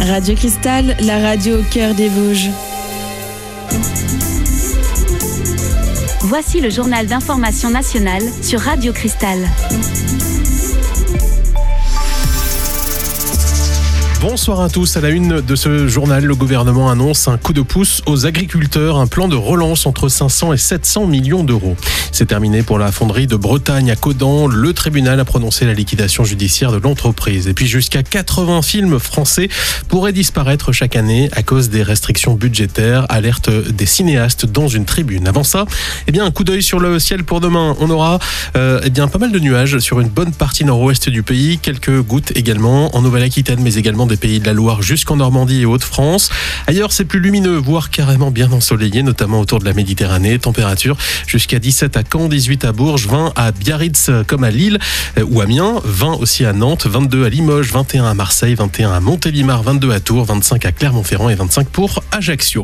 Radio Cristal, la radio au cœur des Vosges. Voici le journal d'information nationale sur Radio Cristal. Bonsoir à tous. À la une de ce journal, le gouvernement annonce un coup de pouce aux agriculteurs, un plan de relance entre 500 et 700 millions d'euros. C'est terminé pour la fonderie de Bretagne à Caudan. Le tribunal a prononcé la liquidation judiciaire de l'entreprise. Et puis jusqu'à 80 films français pourraient disparaître chaque année à cause des restrictions budgétaires, alerte des cinéastes dans une tribune. Avant ça, un coup d'œil sur le ciel pour demain. On aura pas mal de nuages sur une bonne partie nord-ouest du pays, quelques gouttes également en Nouvelle-Aquitaine, mais également des pays de la Loire jusqu'en Normandie et Hauts-de-France. Ailleurs, c'est plus lumineux, voire carrément bien ensoleillé, notamment autour de la Méditerranée. Température jusqu'à 17 à Caen, 18 à Bourges, 20 à Biarritz comme à Lille ou Amiens, 20 aussi à Nantes, 22 à Limoges, 21 à Marseille, 21 à Montélimar, 22 à Tours, 25 à Clermont-Ferrand et 25 pour Ajaccio.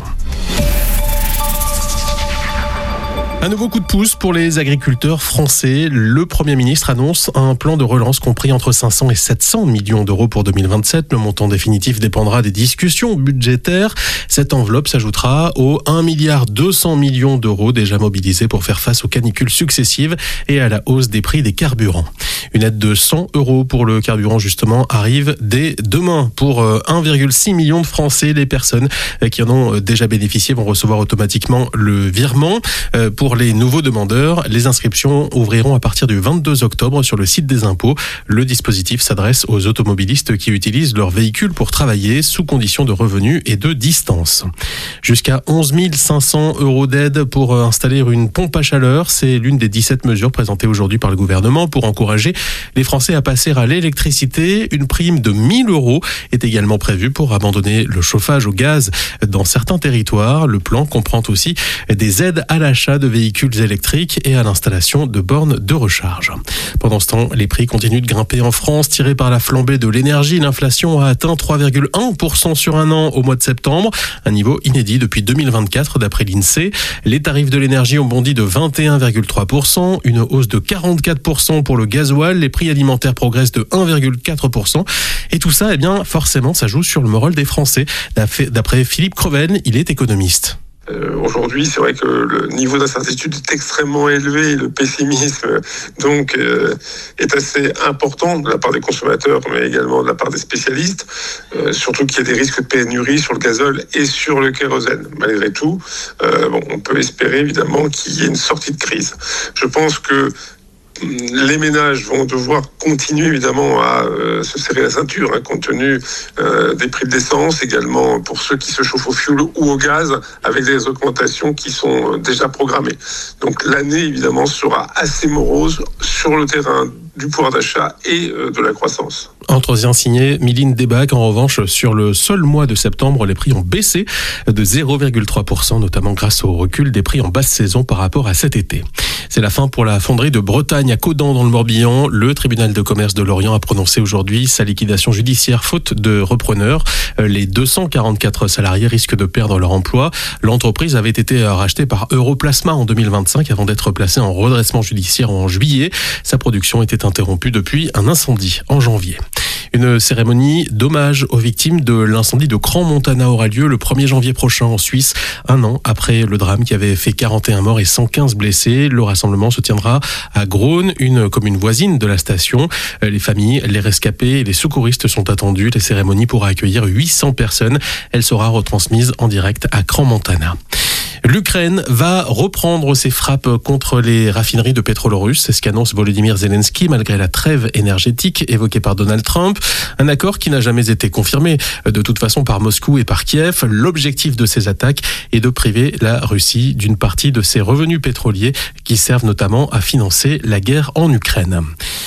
Un nouveau coup de pouce pour les agriculteurs français. Le Premier ministre annonce un plan de relance compris entre 500 et 700 millions d'euros pour 2027. Le montant définitif dépendra des discussions budgétaires. Cette enveloppe s'ajoutera aux 1,2 milliard d'euros déjà mobilisés pour faire face aux canicules successives et à la hausse des prix des carburants. Une aide de 100 euros pour le carburant justement arrive dès demain pour 1,6 million de Français. Les personnes qui en ont déjà bénéficié vont recevoir automatiquement le virement. Pour les nouveaux demandeurs, les inscriptions ouvriront à partir du 22 octobre sur le site des impôts. Le dispositif s'adresse aux automobilistes qui utilisent leur véhicule pour travailler sous conditions de revenus et de distance. Jusqu'à 11 500 euros d'aide pour installer une pompe à chaleur. C'est l'une des 17 mesures présentées aujourd'hui par le gouvernement pour encourager les Français à passer à l'électricité. Une prime de 1 000 euros est également prévue pour abandonner le chauffage au gaz dans certains territoires. Le plan comprend aussi des aides à l'achat de véhicules électriques et à l'installation de bornes de recharge. Pendant ce temps, les prix continuent de grimper en France, tirés par la flambée de l'énergie. L'inflation a atteint 3,1% sur un an au mois de septembre, un niveau inédit depuis 2024 d'après l'INSEE. Les tarifs de l'énergie ont bondi de 21,3%, une hausse de 44% pour le gasoil. Les prix alimentaires progressent de 1,4%. Et tout ça, forcément, ça joue sur le moral des Français. D'après Philippe Creven, il est économiste. Aujourd'hui, c'est vrai que le niveau d'incertitude est extrêmement élevé et le pessimisme donc est assez important de la part des consommateurs, mais également de la part des spécialistes, surtout qu'il y a des risques de pénurie sur le gazole et sur le kérosène. Malgré tout, on peut espérer évidemment qu'il y ait une sortie de crise. Je pense que les ménages vont devoir continuer évidemment à se serrer la ceinture, compte tenu des prix de l'essence, également pour ceux qui se chauffent au fioul ou au gaz, avec des augmentations qui sont déjà programmées. Donc l'année évidemment sera assez morose sur le terrain du pouvoir d'achat et de la croissance. Entretien signé Mylène Debac. En revanche, sur le seul mois de septembre, les prix ont baissé de 0,3%, notamment grâce au recul des prix en basse saison par rapport à cet été. C'est la fin pour la fonderie de Bretagne à Caudan dans le Morbihan. Le tribunal de commerce de Lorient a prononcé aujourd'hui sa liquidation judiciaire faute de repreneur. Les 244 salariés risquent de perdre leur emploi. L'entreprise avait été rachetée par Europlasma en 2025 avant d'être placée en redressement judiciaire en juillet. Sa production était interrompue depuis un incendie en janvier. Une cérémonie d'hommage aux victimes de l'incendie de Crans-Montana aura lieu le 1er janvier prochain en Suisse, un an après le drame qui avait fait 41 morts et 115 blessés. Le rassemblement se tiendra à Groene, une commune voisine de la station. Les familles, les rescapés et les secouristes sont attendus. La cérémonie pourra accueillir 800 personnes. Elle sera retransmise en direct à Crans-Montana. L'Ukraine va reprendre ses frappes contre les raffineries de pétrole russe. C'est ce qu'annonce Volodymyr Zelensky malgré la trêve énergétique évoquée par Donald Trump. Un accord qui n'a jamais été confirmé de toute façon par Moscou et par Kiev. L'objectif de ces attaques est de priver la Russie d'une partie de ses revenus pétroliers qui servent notamment à financer la guerre en Ukraine.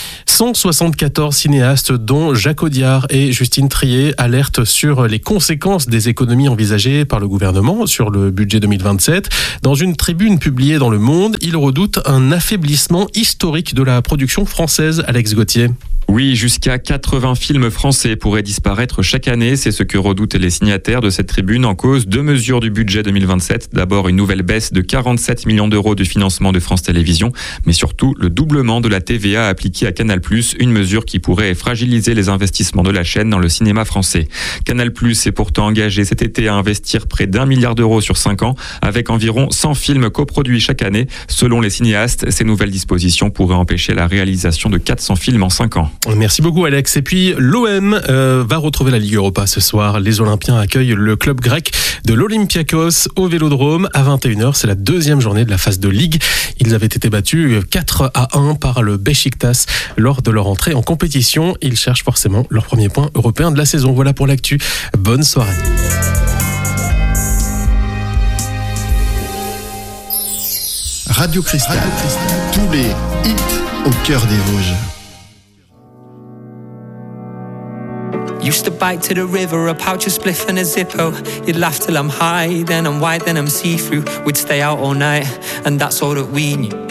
174 cinéastes, dont Jacques Audiard et Justine Triet, alertent sur les conséquences des économies envisagées par le gouvernement sur le budget 2027. Dans une tribune publiée dans Le Monde, ils redoutent un affaiblissement historique de la production française. Alex Gauthier. Oui, jusqu'à 80 films français pourraient disparaître chaque année. C'est ce que redoutent les signataires de cette tribune en cause deux mesures du budget 2027. D'abord, une nouvelle baisse de 47 millions d'euros du financement de France Télévisions, mais surtout le doublement de la TVA appliquée à Canal+, une mesure qui pourrait fragiliser les investissements de la chaîne dans le cinéma français. Canal+ est pourtant engagé cet été à investir près d'1 milliard d'euros sur 5 ans, avec environ 100 films coproduits chaque année. Selon les cinéastes, ces nouvelles dispositions pourraient empêcher la réalisation de 400 films en 5 ans. Merci beaucoup Alex. Et puis l'OM va retrouver la Ligue Europa ce soir. Les Olympiens accueillent le club grec de l'Olympiakos au Vélodrome à 21h. C'est la deuxième journée de la phase de Ligue. Ils avaient été battus 4-1 par le Beşiktaş lors de leur entrée en compétition. Ils cherchent forcément leur premier point européen de la saison. Voilà pour l'actu. Bonne soirée. Radio Cristal. Tous les hits au cœur des Vosges. Used to bike to the river, a pouch of spliff and a Zippo. You'd laugh till I'm high, then I'm white, then I'm see-through. We'd stay out all night, and that's all that we knew.